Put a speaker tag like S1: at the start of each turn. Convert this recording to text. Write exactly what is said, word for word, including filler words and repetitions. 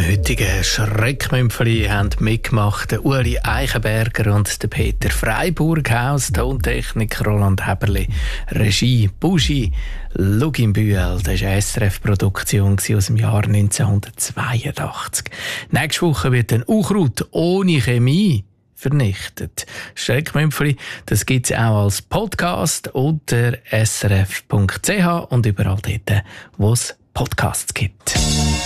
S1: heutigen Schreckmümpfeli haben mitgemacht der Uli Eichenberger und der Peter Freiburghaus, Tontechnik Roland Heberli, Regie Buschi, Lugin Bühl. Das war eine S R F-Produktion aus dem Jahr neunzehnhundertzweiundachtzig. Nächste Woche wird ein Unkraut ohne Chemie vernichtet. Schreckmümpfeli, das gibt es auch als Podcast unter s r f punkt c h und überall dort, wo es Podcasts gibt.